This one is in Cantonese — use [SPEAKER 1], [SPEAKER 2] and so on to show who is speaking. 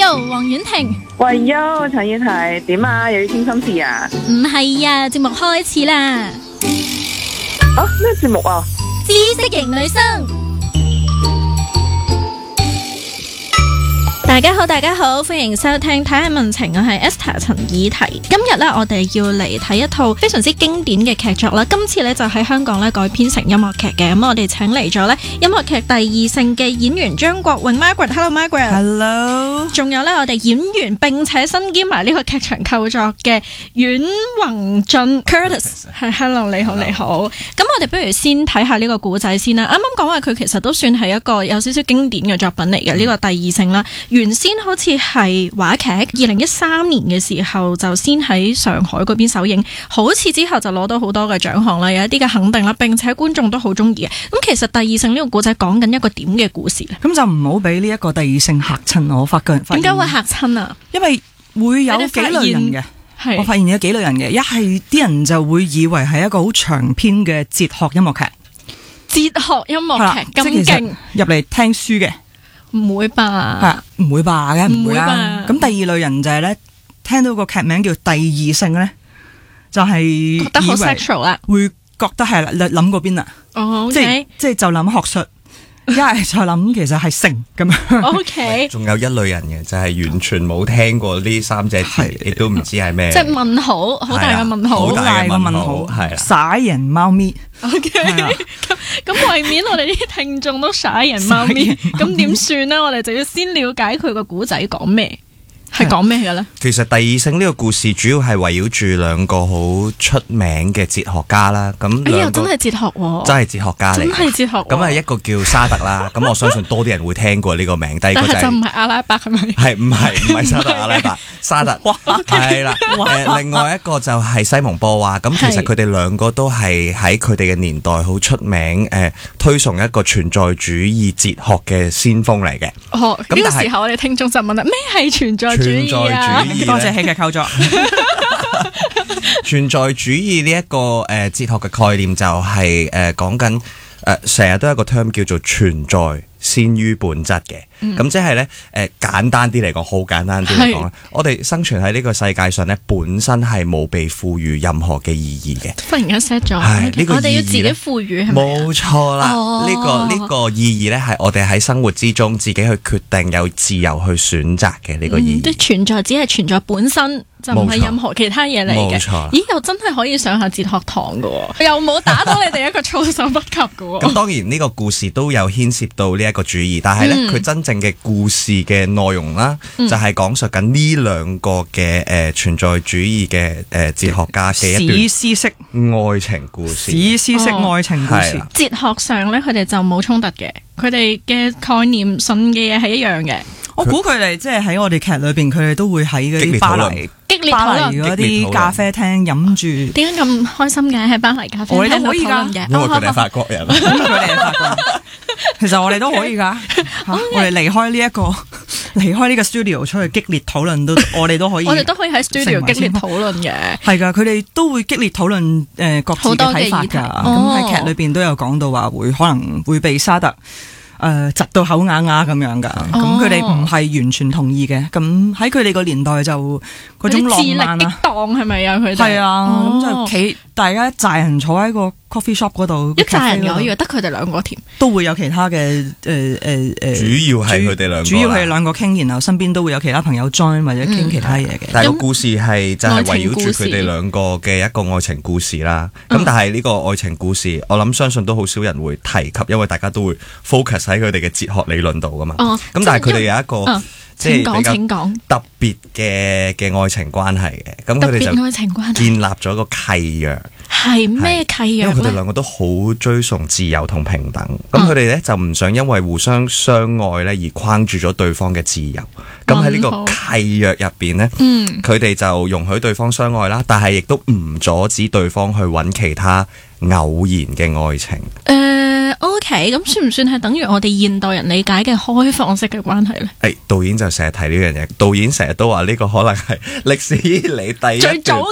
[SPEAKER 1] Yo， 黃婉婷。
[SPEAKER 2] 喂喲，陳燕提點啊？又要傾心事啊？
[SPEAKER 1] 唔係啊，節目開始啦。
[SPEAKER 2] 啊，咩節目啊？
[SPEAKER 1] 知識型女生。大家好，歡迎收聽睇下問情，我係 Esther 陳以提。今日呢，我哋要嚟睇一套非常之經典嘅劇作啦。今次呢，就喺香港呢改編成音樂劇嘅。咁我哋請嚟咗呢音樂劇第二性嘅演員張國榮 Margaret。Hello Margaret。Hello。仲有呢，我哋演員並且身兼埋呢個劇場構作嘅阮宏俊 Curtis。係 Hello， 你好。咁我哋不如先睇下呢個故仔先啦。啱啱講話佢其實都算係一個有少少經典嘅作品嚟嘅，呢個第二性啦。原先好似係話劇，2013年嘅時候就先喺上海嗰邊首映，好似之後就攞到好多嘅獎項啦，有一啲嘅肯定啦，並且觀眾都好中意嘅。咁其實第二性呢個故仔講緊一個點嘅故事咧？
[SPEAKER 3] 咁就唔好俾呢一個第二性嚇親我，發覺
[SPEAKER 1] 點解會嚇親啊？
[SPEAKER 3] 因為會有幾類人嘅，我發現有幾類人嘅，一係啲人就會以為係一個好長篇嘅哲學音樂劇，
[SPEAKER 1] 哲學音樂劇咁勁
[SPEAKER 3] 入嚟聽書嘅。
[SPEAKER 1] 唔會吧？
[SPEAKER 3] 唔會吧嘅，唔會啦。咁第二類人就係咧，聽到個劇名叫第二性咧，就係
[SPEAKER 1] 覺得好 sexual 啦，
[SPEAKER 3] 會覺得係啦，諗嗰邊啦。
[SPEAKER 1] 哦，
[SPEAKER 3] 即係就諗學術，一係就諗其實係性咁樣。
[SPEAKER 1] OK。
[SPEAKER 4] 仲有一類人嘅就係完全冇聽過呢三隻字，亦都唔知係咩。
[SPEAKER 1] 即係問號，好大嘅問號，
[SPEAKER 3] 好大嘅問號，係啦。傻人貓咪。
[SPEAKER 1] OK。咁為免我哋啲聽眾都傻人貓咪，咁點算呢？我哋就要先了解佢個古仔講咩，係講咩嘅咧？
[SPEAKER 4] 其實第二性呢個故事主要係圍繞住兩個好出名嘅哲學家啦。咁
[SPEAKER 1] 真係哲學喎，
[SPEAKER 4] 真係哲學家嚟，
[SPEAKER 1] 真係哲學。咁
[SPEAKER 4] 係一個叫沙特啦。咁我相信多啲人會聽過呢個名。第二個就
[SPEAKER 1] 唔係阿拉伯係咪？
[SPEAKER 4] 係唔係沙特阿拉伯？沙特係啦。另外一個就係西蒙波娃。咁其實佢哋兩個都係喺佢哋嘅年代好出名，推崇一個存在主義哲學嘅先鋒嚟嘅。
[SPEAKER 1] 呢個時候我哋聽眾就問啦：咩係存在主義啊？
[SPEAKER 3] 多謝戲劇構作。
[SPEAKER 4] 存在主義呢一個哲學嘅概念就係講緊成日都有一個 term 叫做存在先於本質嘅。咁即係咧簡單啲嚟講，好簡單啲嚟講啦，我哋生存喺呢個世界上咧，本身係冇被賦予任何嘅意義嘅。
[SPEAKER 1] 忽然間 set 咗，我哋要自己賦予係咪？
[SPEAKER 4] 冇錯啦，呢個意義咧係我哋喺生活之中自己去決定，有自由去選擇嘅呢個意義。
[SPEAKER 1] 存在只係存在本身，就唔係任何其他嘢嚟嘅。
[SPEAKER 4] 冇錯。
[SPEAKER 1] 咦，又真係可以上下哲學堂㗎喎，又冇打到你哋一個措手不及㗎喎。
[SPEAKER 4] 咁當然呢個故事都有牽涉到呢一個主義，但係咧佢真正嘅故事嘅內容啦，就係講述緊呢兩個嘅存在主義嘅哲學家嘅一段
[SPEAKER 3] 史詩式
[SPEAKER 4] 愛情故事。
[SPEAKER 3] 史詩式愛情故事。
[SPEAKER 1] 哲學上咧，佢哋就冇衝突嘅，佢哋嘅概念、信嘅嘢係一樣嘅。
[SPEAKER 3] 我估佢哋即係喺我哋劇裏邊，佢哋都會喺嗰啲巴黎嗰啲咖啡廳飲住。點解咁開心嘅喺巴黎咖啡廳？我哋都可以㗎，
[SPEAKER 4] 因為佢哋係法國人。
[SPEAKER 3] 佢哋係法國人。其實我哋都可以㗎。我哋離開呢個 studio 出去激烈討論都，我哋都可以。
[SPEAKER 1] 我哋都可以喺 studio 激烈討論嘅。
[SPEAKER 3] 係㗎，佢哋都會激烈討論各自嘅睇法㗎。咁喺劇裏邊都有講到話可能會被沙特窒到口啞啞咁樣噶，咁佢哋唔係完全同意嘅。咁喺佢哋個年代就嗰種浪漫啊，
[SPEAKER 1] 激盪係咪啊？佢哋
[SPEAKER 3] 係啊，咁就企大家一紮人坐喺個 coffee shop 嗰度，
[SPEAKER 1] 一紮人我以為得佢哋兩個添，
[SPEAKER 3] 都會有其他嘅
[SPEAKER 4] 主要係佢哋兩個，
[SPEAKER 3] 主要係兩個傾，然後身邊都會有其他朋友 join 或者傾其他嘢嘅。
[SPEAKER 4] 但係個故事係就係圍繞住佢哋兩個嘅一個愛情故事啦。咁但係呢個愛情故事，我諗相信都好少人會提及，因為大家都會 focus 喺佢哋嘅哲學理論度噶嘛。咁但係佢哋有一個即係比較特別嘅愛情關係嘅。咁佢哋就建立咗個契約。
[SPEAKER 1] 係咩契約咧？
[SPEAKER 4] 因為佢哋兩個都好追崇自由同平等，咁佢哋咧就唔想因為互相相愛咧而框住咗對方嘅自由。咁喺呢個契約入邊咧，佢哋就容許對方相愛啦，但係亦都唔阻止對方去揾其他偶然嘅愛情。
[SPEAKER 1] OK，咁算唔算係等於我哋現代人理解嘅開放式嘅關係咧？
[SPEAKER 4] 導演就成日提呢樣嘢，導演成日都話呢個可能係歷史以嚟第一段。最早